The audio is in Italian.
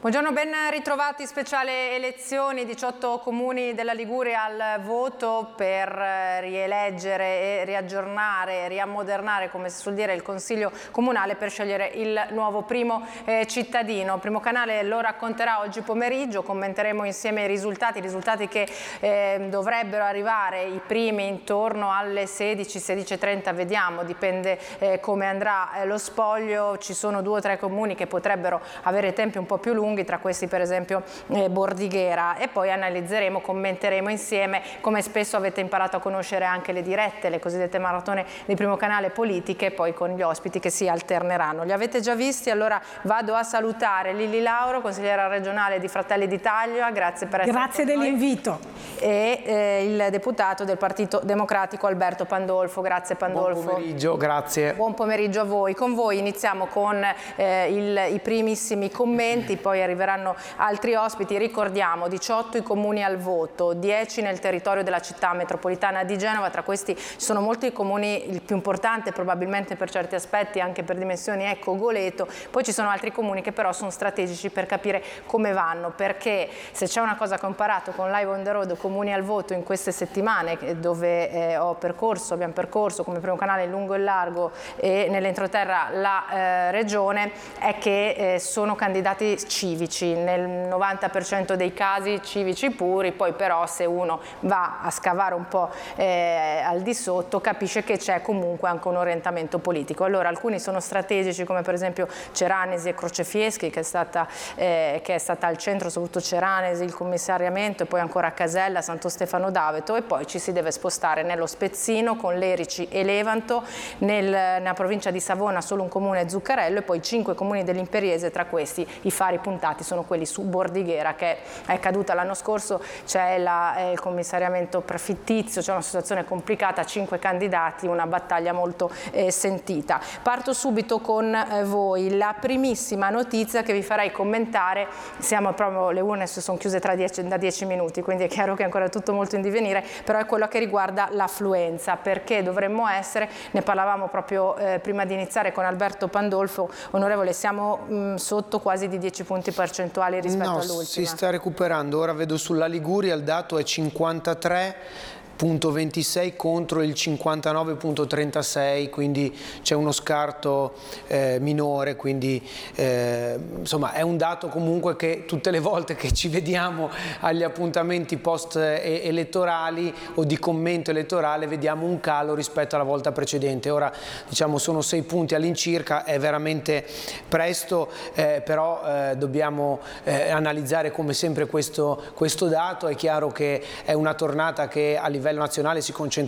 Buongiorno, ben ritrovati. Speciale elezioni, 18 comuni della Liguria al voto per rieleggere e riaggiornare, riammodernare, come si suol dire, il Consiglio Comunale per scegliere il nuovo primo cittadino. Primo Canale lo racconterà oggi pomeriggio, commenteremo insieme i risultati che dovrebbero arrivare, i primi intorno alle 16-16:30, vediamo, dipende come andrà lo spoglio. Ci sono 2 o 3 comuni che potrebbero avere tempi un po' più lunghi, tra questi per esempio Bordighera, e poi analizzeremo, commenteremo insieme, come spesso avete imparato a conoscere, anche le dirette, le cosiddette maratone di Primo Canale politiche, poi con gli ospiti che si alterneranno. Li avete già visti, allora vado a salutare Lili Lauro, consigliera regionale di Fratelli d'Italia, grazie per essere Grazie dell'invito. E il deputato del Partito Democratico Alberto Pandolfo. Grazie Pandolfo. Buon pomeriggio, grazie. Buon pomeriggio a voi. Con voi iniziamo con i primissimi commenti, poi arriveranno altri ospiti. Ricordiamo 18 i comuni al voto, 10 nel territorio della città metropolitana di Genova, tra questi ci sono molti comuni, il più importante probabilmente per certi aspetti, anche per dimensioni, è Cogoleto. Poi ci sono altri comuni che però sono strategici per capire come vanno, perché se c'è una cosa che ho imparato con Live on the Road, comuni al voto, in queste settimane dove abbiamo percorso come Primo Canale in lungo e largo e nell'entroterra la regione, è che sono candidati civici, nel 90% dei casi civici puri. Poi però se uno va a scavare un po' al di sotto capisce che c'è comunque anche un orientamento politico. Allora alcuni sono strategici, come per esempio Ceranesi e Crocefieschi, che è stata al centro, soprattutto Ceranesi, il commissariamento, e poi ancora Casella, Santo Stefano d'Aveto, e poi ci si deve spostare nello Spezzino con Lerici e Levanto, nella provincia di Savona solo un comune, Zuccarello, e poi 5 comuni dell'Imperiese, tra questi i fari puntati sono quelli su Bordighera, che è caduta l'anno scorso. C'è il commissariamento prefittizio, c'è una situazione complicata, 5 candidati, una battaglia molto sentita. Parto subito con voi, la primissima notizia che vi farei commentare, siamo proprio, le urne sono chiuse da 10 minuti, quindi è chiaro che è ancora tutto molto in divenire, però è quello che riguarda l'affluenza, perché dovremmo essere, ne parlavamo proprio prima di iniziare con Alberto Pandolfo, onorevole, siamo sotto quasi di 10 punti percentuali rispetto all'ultima. No, si sta recuperando. Ora vedo sulla Liguria il dato è 53,26 contro il 59,36, quindi c'è uno scarto minore, quindi insomma è un dato comunque che tutte le volte che ci vediamo agli appuntamenti post elettorali o di commento elettorale vediamo un calo rispetto alla volta precedente. Ora diciamo sono 6 punti all'incirca, è veramente presto, però dobbiamo analizzare come sempre questo dato. È chiaro che è una tornata che a livello nazionale si concentrerà